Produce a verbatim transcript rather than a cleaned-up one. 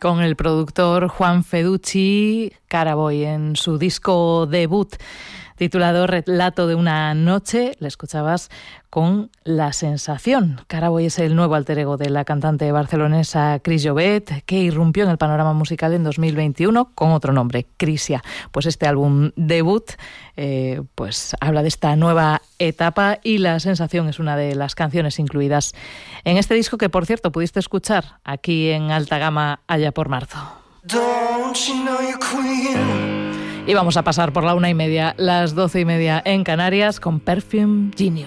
con el productor Juan Feducci, Caraboy, en su disco debut titulado Relato de una noche. Le escuchabas con La Sensación. Caraboy es el nuevo alter ego de la cantante barcelonesa Cris Llobet, que irrumpió en el panorama musical en dos mil veintiuno con otro nombre, Crisia. Pues este álbum debut eh, pues habla de esta nueva etapa, y La Sensación es una de las canciones incluidas en este disco, que por cierto pudiste escuchar aquí en Alta Gama allá por marzo. Don't you know you're queen? Y vamos a pasar por la una y media, las doce y media en Canarias, con Perfume Genius.